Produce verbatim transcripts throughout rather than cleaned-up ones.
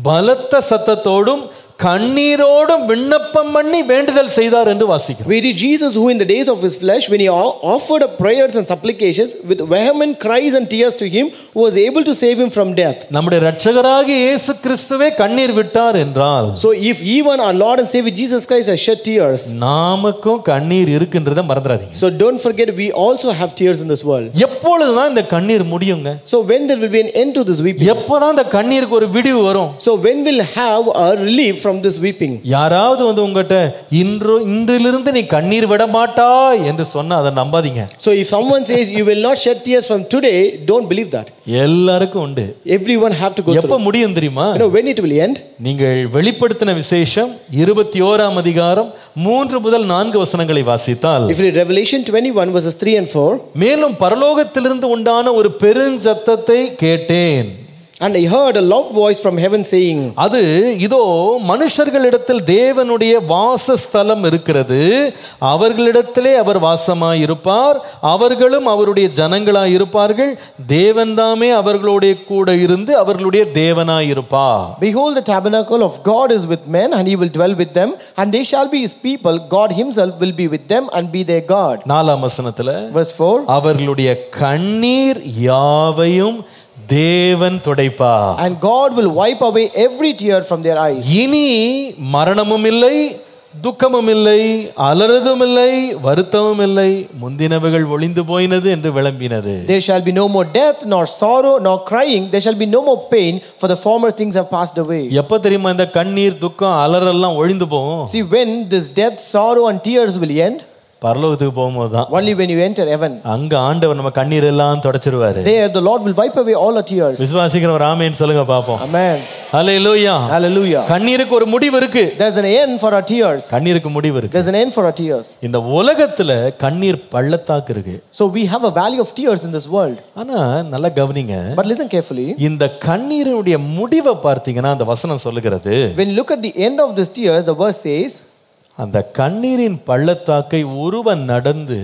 பலத்த சத்தத்தோடும் கண்ணீரோடும் விண்ணப்பம் பண்ணி வேண்டுதல் செய்தார் என்று வாசிக்கிறோம். We read Jesus who in the days of his flesh, when he offered up prayers and supplications with vehement cries and tears to him who was able to save him from death. நம்முடைய இரட்சகராகிய இயேசு கிறிஸ்துவே கண்ணீர் விட்டார் என்றால், so if even our Lord and Savior Jesus Christ has shed tears, நாமக்கும் கண்ணீர் இருக்குன்றதை மறந்துடாதீங்க. so don't forget we also have tears in this world. எப்பொழுதுதான் இந்த கண்ணீர் முடியுங்க? so when there will be an end to this weeping? எப்போதான் இந்த கண்ணீருக்கு ஒரு விடிவு வரும்? so when will have a relief from this weeping? யாராவது வந்து உங்ககிட்ட இன்று இன்றிலிருந்து நீ கண்ணீர் விட மாட்டாய் என்று சொன்னா அதை நம்பாதீங்க. so if someone says you will not shed tears from today, don't believe that. எல்லாருக்கும் உண்டு. everyone have to go through. எப்ப முடியும் தெரியுமா? you know when it will end? நீங்கள் வெளிப்படுத்தின விசேஷம் இருபத்தி ஓராம் அதிகாரம் மூன்று முதல் நான்கு வசனங்களை வாசித்தால், if you read Revelation twenty-one verses three and four, மேலும் பரலோகத்திலிருந்து உண்டான ஒரு பெருஞ்சத்தத்தை கேட்டேன். and I heard a loud voice from heaven saying, அது இதோ மனுஷர்களிடத்தில் தேவனுடைய வாசஸ்தலம் இருக்கிறது, அவர்களிடத்திலே அவர் வாசமாய் இருப்பார், அவர்களும் அவருடைய ஜனங்களாய் இருப்பார்கள், தேவன்தாமே அவர்களோட கூட இருந்து அவர்களுடைய தேவனாய் இருப்பார். behold, the tabernacle of God is with men, and he will dwell with them, and they shall be his people. God himself will be with them and be their God. நாலாம் வசனத்துல verse four, அவர்களுடைய கண்ணீர் யாவையும் தேவன் துடைப்பார், and God will wipe away every tear from their eyes. இனி மரணமும் இல்லை, துக்கமும் இல்லை, அலறுதும் இல்லை, வருத்தமும் இல்லை, முந்தினவைகள் ஒளிந்து போயினது என்று விளம்பினது. There shall be no more death, nor sorrow, nor crying. There shall be no more pain, for the former things have passed away. எப்ப தெரியுமா இந்த கண்ணீர் துக்கம் அலறெல்லாம் ஒழிந்து போகும்? see when this death, sorrow and tears will end? பரலோகத்துக்கு போகும்போது தான். only when you enter heaven. அங்க ஆண்டவர் நம்ம கண்ணீர் எல்லாம் தொடச்சிருவாரு. there the Lord will wipe away all our tears. விசுவாசிக்கிறவங்க ஆமென் சொல்லுங்க பாப்போம். amen. ஹalleluya. hallelujah. கண்ணீருக்கு ஒரு முடிவு இருக்கு. there's an end for our tears. கண்ணீருக்கு முடிவு இருக்கு. there's an end for our tears. இந்த உலகத்துல கண்ணீர் பள்ளத்தாக்கு இருக்கு. so we have a valley of tears in this world. ஆனா நல்லா கவனிங்க. but listen carefully. இந்த கண்ணீருடைய முடிவை பார்த்தீங்கன்னா அந்த வசனம் சொல்லுகிறது, when you look at the end of this tears, the verse says, அந்த கண்ணீரின் பள்ளத்தாக்கை ஒருவன் நடந்து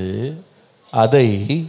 அதை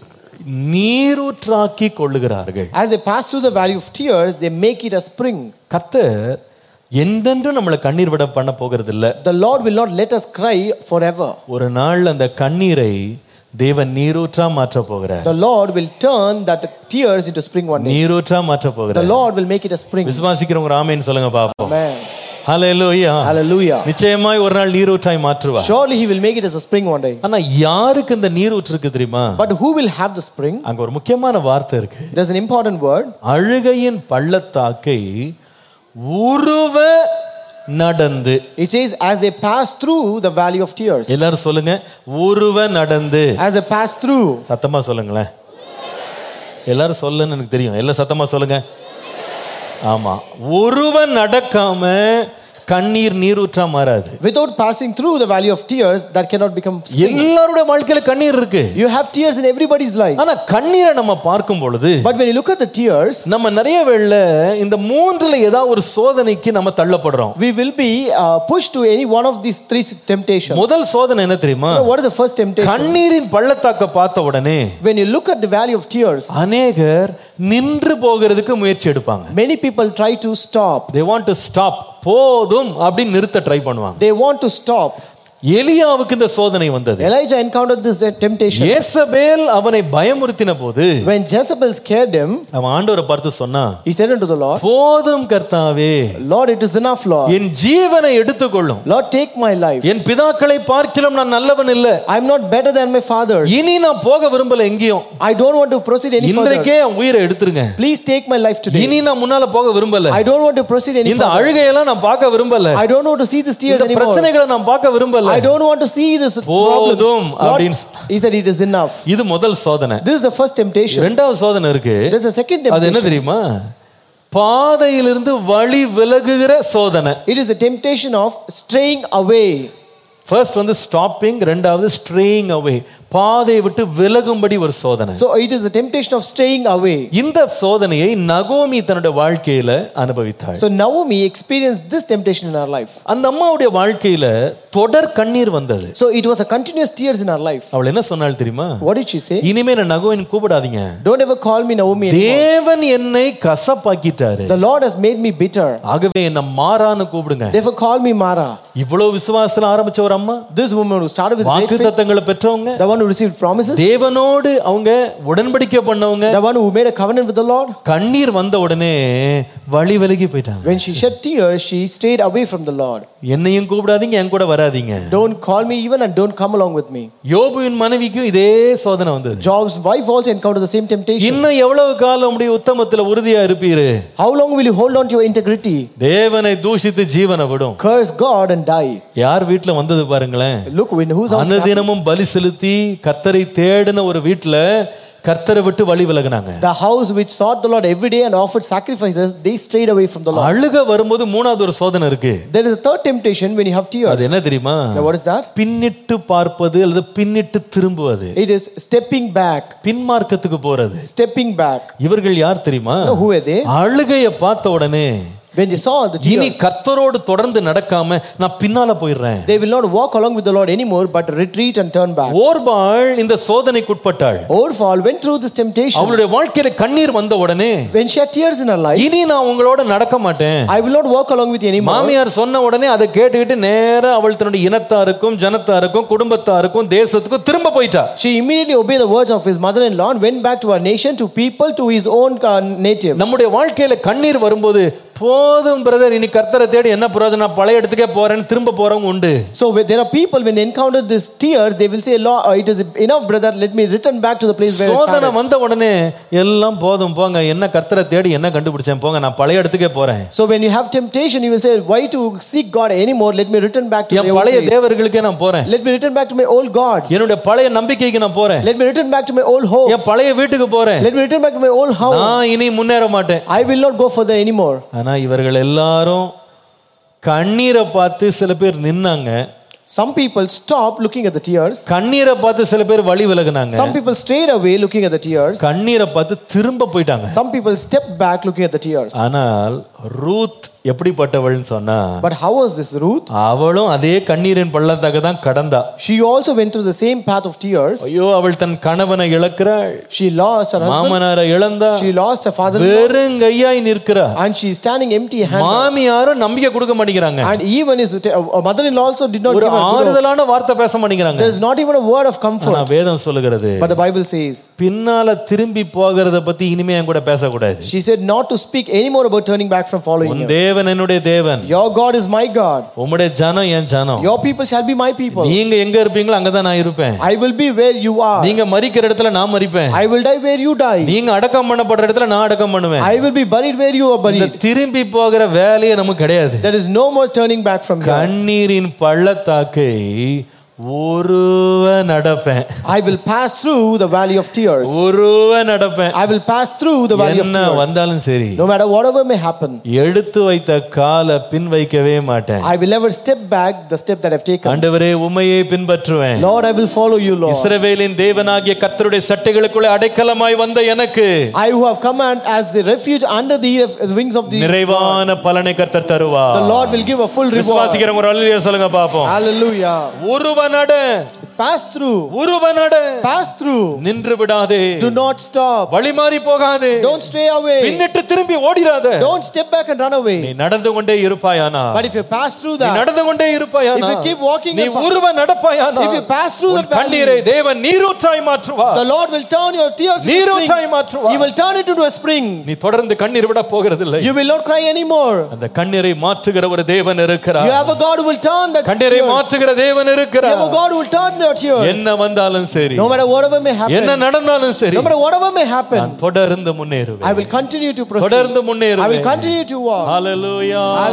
நீரூற்றாக்கி கொள்ளுகிறார்கள். as they pass through the valley of tears, they make it a spring. கர்த்தர் என்றென்றும் நம்மளை கண்ணீர் விட பண்ண போகிறது இல்ல. the Lord will not let us cry forever. ஒரு நாள் அந்த கண்ணீரை தேவன் நீரூற்றா மாற்ற போகிறார். the Lord will turn that tears into spring one day. நீரூற்றா மாற்ற போகிறார். the Lord will make it a spring. விசுவாசிக்கிறவங்க ஆமென் சொல்லுங்க பாப்போம். amen. ஹalleluya. hallelujah. நிச்சயமாய் ஒரு நாள் நீரூற்றாய் மாற்றுவார். surely he will make it as a spring one day. ஆனா யாருக்கு இந்த நீரூற்று இருக்கு தெரியுமா? but who will have the spring? அங்க ஒரு முக்கியமான வார்த்தை இருக்கு. there's an important word. அழுகையின் பள்ளத்தாக்கை உருவ நடந்து. it says as they pass through the valley of tears. எல்லாரும் சொல்லுங்க, உருவ நடந்து. as they pass through. சத்தமா சொல்லுங்களேன். எல்லாரும் சொல்லுன்னு எனக்கு தெரியும். எல்லாம் சத்தமா சொல்லுங்க. ஆமா, ஒருவன் நடக்காம கண்ணீர் நீரூற்றா மாறாது. without passing through the valley of tears, that cannot become spring. எல்லாரோட வாழ்க்கையில கண்ணீர் இருக்கு. you have tears in everybody's life. ஆனா கண்ணீரை நம்ம பார்க்கும் பொழுது, but when you look at the tears, நம்ம நிறைய வேளை இந்த மூன்றுல ஏதாவது ஒரு சோதனைக்கு நம்ம தள்ளப்படுறோம். we will be uh, pushed to any one of these three temptations. முதல் சோதனை என்ன தெரியுமா? you know, what is the first temptation? கண்ணீரின் பள்ளத்தாக்க பார்த்த உடனே when you look at the valley of tears, அநேகர் நின்று போகிறதுக்கு முயற்சி எடுப்பாங்க. many people try to stop. they want to stop. போதும் அப்படி நிறுத்த ட்ரை பண்ணுவாங்க. they want to stop. எலியாவுக்கு இந்த சோதனை வந்தது. Elijah encountered this temptation. யேசபேல் அவனை பயமுறுத்தின போது, when Jezebel scared him, அவன் ஆண்டவரை பார்த்து சொன்னா, he said unto the Lord, போதும் கர்த்தாவே, Lord, it is enough, Lord. என் ஜீவனை எடுத்துக்கொள்ளும். Lord, take my life. என் பிதாக்களை பார்க்கிலும் நான் நல்லவன் இல்ல. I am not better than my fathers. இனி நான் போக விரும்பல எங்கேயும். I don't want to proceed any further. இன்றைக்கே என் உயிரை எடுத்துருங்க. Please take my life today. இனி நான் முன்னால போக விரும்பல. I don't want to proceed any இந்த further. அழுகையெல்லாம் நான் பார்க்க விரும்பல. I don't want to see these tears இந்த anymore. பிரச்சனைகளை நான் பார்க்க விரும்பல. I don't want to see this போதும் problems. Lord, he said it is enough. இது முதல் சோதனை. This is the first temptation. இரண்டாவது சோதனை இருக்கு. There's a second temptation. அது என்ன தெரியுமா? பாதையிலிருந்து வழி விலகுகிற சோதனை. It is a temptation of straying away. First வந்து ஸ்டாப்பிங், ரெண்டாவது ஸ்ட்ரேயிங் அவே, பாதையை விட்டு விலகும்படி ஒரு சோதனை. So it is a temptation of straying away. இந்த சோதனையை நகோமி தன்னுடைய வாழ்க்கையில அனுபவித்தாள். So Naomi experienced this temptation in her life. அந்த அம்மாவுடைய வாழ்க்கையில தொடர் கண்ணீர் வந்தது. So it was a continuous tears in her life. அவள் என்ன சொன்னாள் தெரியுமா? What did she say? இனிமே நான் நகோமின்னு கூப்பிடாதீங்க. Don't ever call me Naomi anymore. தேவன் என்னை கசப்பாக்கிட்டாரு. The Lord has made me bitter. ஆகவே என்ன மாரான்னு கூப்பிடுங்க. Therefore call me Mara. இவ்வளவு விசுவாசத்துல ஆரம்பிச்ச ஒரு அம்மா, This woman who started with great faith, வாக்குத்தத்தங்களை பெற்றவங்க, the one who received promises, தேவனோடு அவங்க உடன்படிக்கை பண்ணவங்க, the one who made a covenant with the Lord, கண்ணீர் வந்த உடனே வழி விலகி போயிட்டாங்க. when she shed tears, she strayed away from the Lord. என்னையும் கூப்பிடாதீங்க, என் கூட வராதீங்க. Don't call me even and don't come along with me. யோபுவின் மனைவிக்கும் இதே சோதனை வந்தது. Job's wife also encountered the same temptation. இன்னும் எவ்வளவு காலம் உம்முடைய உத்தமத்துல உறுதியா இருப்பீரு? How long will you hold on to your integrity? தேவனை தூஷித்து ஜீவனை விடும். Curse God and die. யார் வீட்ல வந்தது பாருங்களேன். Look when whose house. அனுதினமும் பலி செலுத்தி கர்த்தரை தேடின ஒரு வீட்ல கர்த்தரை விட்டு வழி விலகுனாங்க. The house which sought the Lord every day and offered sacrifices, they strayed away from the Lord. அழுக வரும்போது மூணாவது ஒரு சோதனை இருக்கு. There is a third temptation when you have tears. அது என்ன தெரியுமா? Now what is that? பின்னிட்டு பார்ப்பது அல்லது பின்னிட்டு திரும்புவது. It is stepping back. பின்மார்க்கத்துக்கு போறது. Stepping back. இவர்கள் யார் தெரியுமா? No, who are they? அழுகையை பார்த்த உடனே when they saw the இனி tears, கர்த்தரோடு தொடர்ந்து நடக்காம நான் பின்னால போயிடுறேன். they will not walk along with the Lord anymore but retreat and turn back. ஓர்பாள் இந்த சோதனைக்குட்பட்டாள். Orphan went through this temptation. அவளுடைய வாழ்க்கையில கண்ணீர் வந்த உடனே when she had tears in her life, இனி நான் உங்களோட நடக்க மாட்டேன், I will not walk along with you anymore. மாமியார் சொன்ன உடனே அதை கேட்டுக்கிட்டு நேரா அவள் தன்னுடைய இனத்தாருக்கும் ஜனத்தாருக்கும் குடும்பத்தாருக்கும் தேசத்துக்கும் திரும்ப போயிட்டா. She immediately obeyed the words of his mother-in-law and went back to her nation, to people, to his own uh, native. நம்முடைய வாழ்க்கையில கண்ணீர் வரும்போது போதும் பிரதர், இனி கர்த்தரை தேடி என்ன பிரயோஜனம், பழைய இடத்துக்கே போறேன்னு திரும்ப போறவங்க உண்டு. So there are people when they encounter these tears, they will say, Lord, it is enough brother, let me return back to the place where I started. சோதனை வந்த உடனே எல்லாம் போதும் போங்க, என்ன கர்த்தரை தேடி என்ன கண்டுபிடிச்சேன், போங்க நான் பழைய இடத்துக்கே போறேன். So when you have temptation, you will say, why to seek God anymore, let me return back to my old பழைய place. தேவர்களுக்கே நான் போறேன். Let me return back to my old gods. என்னோட பழைய நம்பிக்கைக்கு நான் போறேன். Let me return back to my old hopes. என் பழைய வீட்டுக்கு போறேன். Let me return back to my old house. நான் இனி முன்னேற மாட்டேன். I will not go further anymore. ஆனா இவர்கள் எல்லாரும் கண்ணீரை பார்த்து சில பேர் நின்னாங்க. Some people stopped looking at the tears. கண்ணீரை பார்த்து சில பேர் வழி விலகுனாங்க. Some people strayed away looking at the tears. கண்ணீரை பார்த்து திரும்ப போயிட்டாங்க. Some people stepped back looking at the tears. ஆனால் ரூத் எப்படிப்பட்டவள்னு சொன்னா, but how was this Ruth? அவளும் அதே கண்ணீரின் பள்ளத்தாக்க தான் கடந்தா. She also went through the same path of tears. ஐயோ, அவள் தன் கணவனை இழக்கிறாள். She lost her husband. மாமனாரை இழந்தா. She lost her father. வெறுங்கையாய் நிற்கிறா. and she is standing empty handed. மாமியாரும் நம்பிக்கை கொடுக்க மாட்டேங்கிறாங்க. and even his uh, mother-in-law also did not ஒரு give her ஆறுதலான வார்த்தை பேச மாட்டேங்கிறாங்க. there is not even a word of comfort. ஆனா வேதம் சொல்லுகிறது, but the Bible says, பின்னால திரும்பி போகிறத பத்தி இனிமே என் கூட பேசக்கூடாது. she said not to speak anymore about turning back from following him. தேவன் என்னுடைய தேவன். your God is my God. உம்முடைய ஜனம் என் ஜனம். your people shall be my people. நீங்க எங்க இருப்பீங்களோ அங்க தான் நான் இருப்பேன். I will be where you are. நீங்க மரிக்கிற இடத்துல நான் மரிப்பேன். I will die where you die. நீங்க அடக்கம் பண்ணப்படுற இடத்துல நான் அடக்கம் பண்ணுவேன். I will be buried where you are buried. திரும்பி போகிற வேலையே நமக்கு கிடையாது. there is no more turning back from here. கண்ணீரின் பள்ளத்தாக்கை ஒருவ நடப்பேன். I will pass through the valley of tears. ஒருவ நடப்பேன். I will pass through the valley of என்ன tears. வந்தாலும் சரி, no matter whatever may happen, எடுத்து வைத்த காலை பின் வைக்கவே மாட்டேன். I will never step back the step that I've taken. ஆண்டவரே, உம்மையே பின்பற்றுவேன். Lord, I will follow you, Lord. இஸ்ரவேலின் தேவனாகிய கர்த்தருடைய சட்டைகளுக்குள்ளே அடைக்கலமாய் வந்த எனக்கு, I who have come as the refuge under the wings of the நிறைவான பலனை கர்த்தர் தருவார். the Lord will give a full reward. விசுவாசிக்கிறவங்க ஒரு அல்லேலூயா சொல்லுங்க பாப்போம். Hallelujah. ஒருவ நட, pass through. ஒருவ நட, pass through. நின்று விடாதே. do not stop. வழி மாறி போகாதே. don't stray away. பின்னிட்டு திரும்பி ஓடிராதே. don't step back and run away. நீ நடந்து கொண்டே இருப்பாயானா, but if you pass through that, நீ நடந்து கொண்டே இருப்பாயானா, if you keep walking, நீ ஒருவ நடப்பாயானா, if you pass through that valley, கண்ணீரை தேவன் நீரூற்றாய் மாற்றுவார். the Lord will turn your tears into நீரூற்றாய் மாற்றுவார். he will turn it into a spring. நீ தொடர்ந்து கண்ணீர் விட போகிறதில்லை. you will not cry anymore. அந்த கண்ணீரை மாற்றுகிற ஒரு தேவன் இருக்கிறார். you have a God who will turn that கண்ணீரை மாற்றுகிற தேவன் இருக்கிறார். you have a God who will turn your tears. என்ன வந்தாலும் சரி, no matter whatever may happen, என்ன நடந்தாலும் சரி, no matter whatever may happen, நான் தொடர்ந்து முன்னேறுவேன். I will continue to proceed. தொடர்ந்து முன்னேறுவேன். I will continue to walk. Hallelujah.